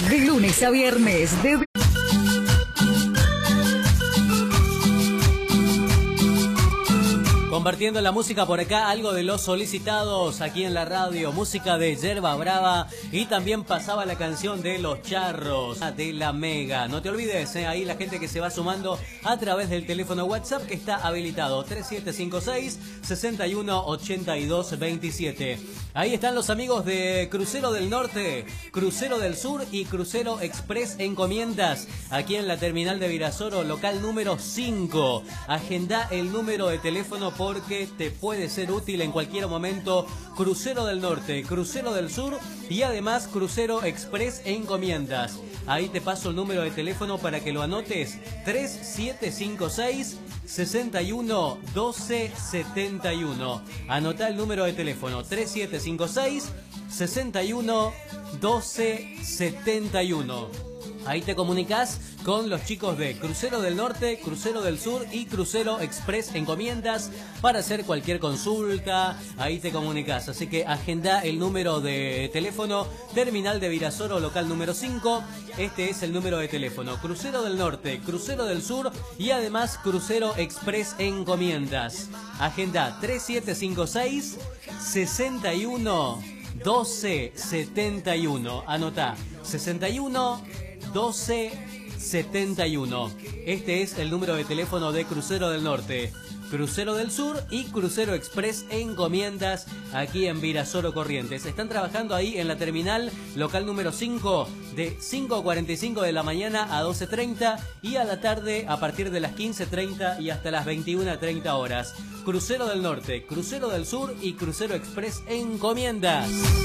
De lunes a viernes, de... Compartiendo la música por acá, algo de los solicitados aquí en la radio, música de Yerba Brava y también pasaba la canción de Los Charros de la Mega. No te olvides, ahí la gente que se va sumando a través del teléfono WhatsApp que está habilitado 3756-618227. Ahí están los amigos de Crucero del Norte, Crucero del Sur y Crucero Express Encomiendas aquí en la terminal de Virasoro, local número 5. Agenda el número de teléfono porque te puede ser útil en cualquier momento. Crucero del Norte, Crucero del Sur y además Crucero Express Encomiendas. Ahí te paso el número de teléfono para que lo anotes: 3756-611271. Anotá el número de teléfono: 3756-611271. Ahí te comunicas con los chicos de Crucero del Norte, Crucero del Sur y Crucero Express Encomiendas para hacer cualquier consulta. Ahí te comunicas. Así que agenda el número de teléfono, terminal de Virasoro, local número 5. Este es el número de teléfono: Crucero del Norte, Crucero del Sur y además Crucero Express Encomiendas. Agenda 3756-611271. Anotá: 611271. Este es el número de teléfono de Crucero del Norte, Crucero del Sur y Crucero Express Encomiendas aquí en Virasoro Corrientes. Están trabajando ahí en la terminal local número 5 de 5:45 de la mañana a 12:30 y a la tarde a partir de las 15:30 y hasta las 21:30 horas. Crucero del Norte, Crucero del Sur y Crucero Express Encomiendas.